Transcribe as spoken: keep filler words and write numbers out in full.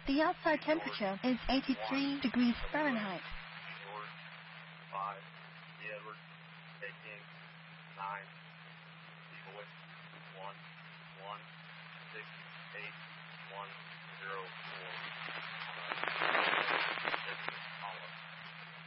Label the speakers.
Speaker 1: The outside temperature is eighty-three degrees Fahrenheit.
Speaker 2: Short, five, the Edward, taking, nine, people with, one, one, six, eight,